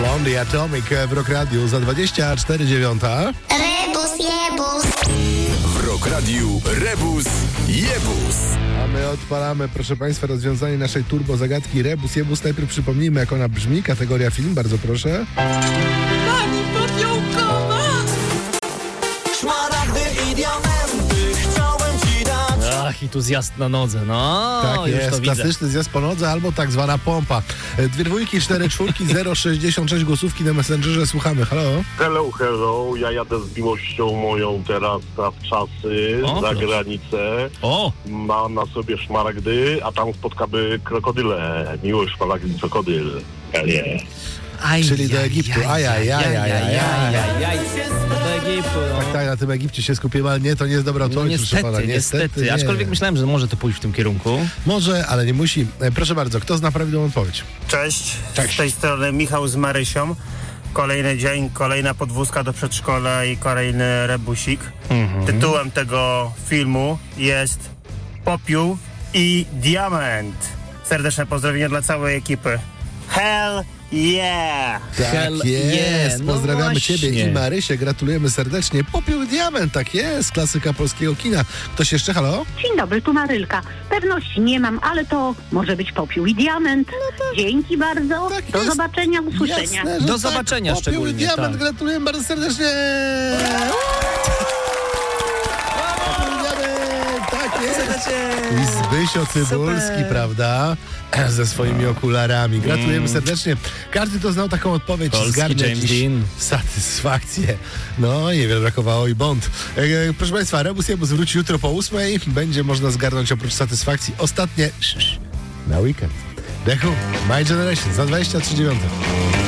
Blondie Atomic w Rock Radio za 24:09. Rebus jebus. W Rock Radiu Rebus Jebus. A my odpalamy, proszę Państwa, rozwiązanie naszej turbo zagadki Rebus Jebus. Najpierw przypomnijmy, jak ona brzmi. Kategoria film, bardzo proszę. Pani Podjąłkowa! Szmaragdy i diamenty chciałem ci dać. Ach, i tu zjazd na nodze, no. Tak już jest, to widzę. klasyczny zjazd po nodze albo tak zwana pompa. 2 dwójki, 4 czwórki, 066 głosówki na Messengerze. Słuchamy, halo? Hello, ja jadę z miłością moją teraz w czasy O, za proszę. granicę. O, Mam na sobie szmaragdy, a tam spotkamy krokodyle. Miłość, szmaragdy, krokodyl. Nie. Czyli do Egiptu. Do Egiptu, no. Tak, na tym Egipcie się skupimy, ale nie, to nie jest dobra No odpowiedź, proszę pana. niestety. Nie. Aczkolwiek myślałem, że może to pójść w tym kierunku. Może, ale nie musi. Proszę bardzo, kto zna prawidłową odpowiedź? Cześć, z tej strony Michał z Marysią. Kolejny dzień, kolejna podwózka do przedszkola i kolejny rebusik. Tytułem tego filmu jest Popiół i Diament. Serdeczne pozdrowienia dla całej ekipy. Hell yeah! Hell Tak jest, yeah, no pozdrawiamy właśnie. Ciebie i Marysię, gratulujemy serdecznie. Popiół i diament, tak jest, klasyka polskiego kina. Ktoś jeszcze, halo? Dzień dobry, tu Marylka. Pewności nie mam, ale to może być popiół i diament. Dzięki bardzo. Tak Do jest. zobaczenia, usłyszenia. Jasne, że Do tak. zobaczenia Popiół szczególnie, i diament, tak. gratulujemy bardzo serdecznie. Popiół i diament, tak jest. I Zbysio Cybulski, prawda? Ze swoimi okularami. Gratulujemy serdecznie. Każdy, kto znał taką odpowiedź, Polski zgarnia James dziś Dean. satysfakcję. No, niewiele brakowało i Bond. Proszę Państwa, Rebus Jebus wróci jutro po 8:00. Będzie można zgarnąć oprócz satysfakcji ostatnie na weekend. Dechu, My Generation za 23:09.